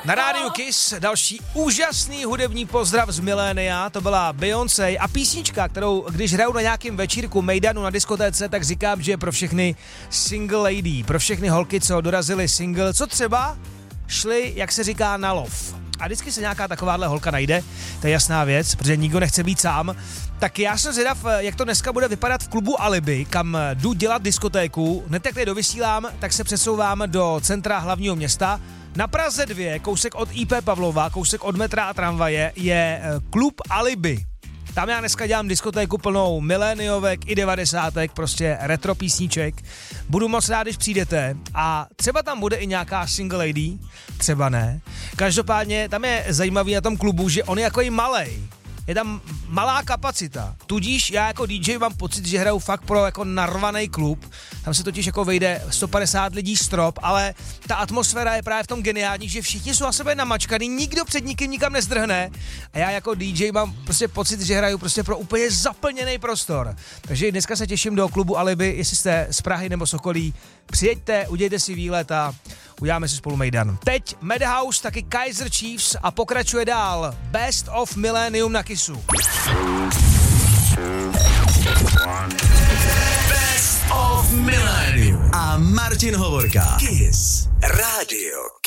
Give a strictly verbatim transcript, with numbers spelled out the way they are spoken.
Na rádiu Kiss další úžasný hudební pozdrav z milénia, to byla Beyoncé a písnička, kterou když hraju na nějakým večírku mejdanu na diskotéce, tak říkám, že je pro všechny single lady, pro všechny holky, co dorazily single, co třeba šli, jak se říká, na lov. A vždycky se nějaká takováhle holka najde, to je jasná věc, protože nikdo nechce být sám. Tak já jsem zvědav, jak to dneska bude vypadat v klubu Alibi, kam jdu dělat diskotéku. Hned jak tady dovysílám, tak se přesouvám do centra hlavního města. Na Praze dva, kousek od í pé Pavlova, kousek od metra a tramvaje, je klub Alibi. Tam já dneska dělám diskotéku plnou miléniovek i devadesátek, prostě retro písniček. Budu moc rád, když přijdete a třeba tam bude i nějaká single lady, třeba ne. Každopádně tam je zajímavý na tom klubu, že on je jako i malej. Je tam malá kapacita, tudíž já jako dý džej mám pocit, že hraju fakt pro jako narvaný klub, tam se totiž jako vejde sto padesát lidí strop, ale ta atmosféra je právě v tom geniální, že všichni jsou na sebe namačkaný, nikdo před nikým nikam nezdrhne a já jako dý džej mám prostě pocit, že hraju prostě pro úplně zaplněný prostor. Takže dneska se těším do klubu Alibi, jestli jste z Prahy nebo Sokolí, přijeďte, udějte si výlet a uděláme si spolu mejdan. Teď Madhouse, taky Kaiser Chiefs a pokračuje dál Best of Millennium na Kissu. Best of Millennium a Martin Hovorka. Kiss Radio